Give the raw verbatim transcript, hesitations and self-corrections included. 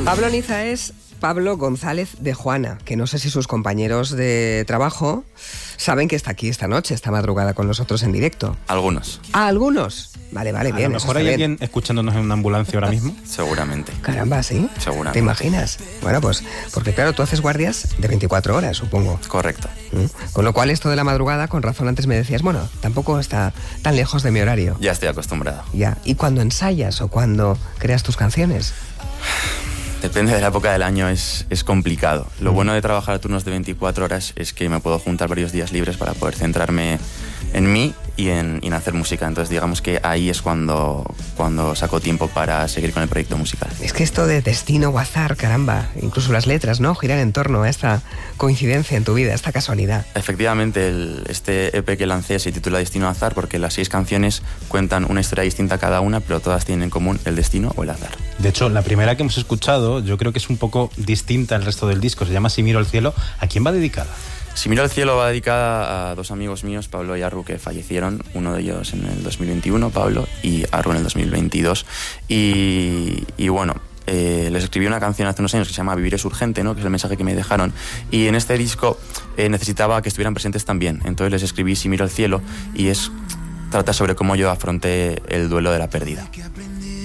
Pablo Niza es Pablo González de Juana, que no sé si sus compañeros de trabajo saben que está aquí esta noche, esta madrugada con nosotros en directo. Algunos. Ah, algunos. Vale, vale, A bien. lo mejor hay alguien escuchándonos en una ambulancia ahora mismo. Seguramente. Caramba, ¿sí? Seguramente. ¿Te imaginas? Bueno, pues, porque claro, tú haces guardias de veinticuatro horas, supongo. Correcto. ¿Mm? Con lo cual esto de la madrugada, con razón antes me decías, bueno, tampoco está tan lejos de mi horario. Ya estoy acostumbrado. Ya. ¿Y cuando ensayas o cuando creas tus canciones? Depende de la época del año, es, es complicado. Lo bueno de trabajar a turnos de veinticuatro horas es que me puedo juntar varios días libres para poder centrarme en mí y en, y en hacer música. Entonces digamos que ahí es cuando, cuando saco tiempo para seguir con el proyecto musical. Es que esto de destino o azar, caramba, incluso las letras, ¿no? Giran en torno a esta coincidencia en tu vida, esta casualidad. Efectivamente, el, este E P que lancé se titula Destino Azar porque las seis canciones cuentan una historia distinta cada una, pero todas tienen en común el destino o el azar. De hecho, la primera que hemos escuchado yo creo que es un poco distinta al resto del disco, se llama Si miro al cielo. ¿A quién va dedicada? Si miro al cielo va dedicada a dos amigos míos, Pablo y Arru, que fallecieron, uno de ellos en el dos mil veintiuno, Pablo, y Arru en el dos mil veintidós. Y, y bueno, eh, les escribí una canción hace unos años que se llama Vivir es urgente, ¿no? Que es el mensaje que me dejaron. Y en este disco eh, necesitaba que estuvieran presentes también. Entonces les escribí Si miro al cielo y es trata sobre cómo yo afronté el duelo de la pérdida.